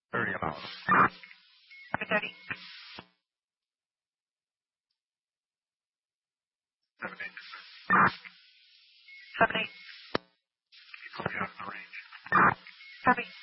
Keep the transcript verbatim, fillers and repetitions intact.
thirty an hour. Copy thirty. Seven eight. Seven eight. You put me out in the range. Copy.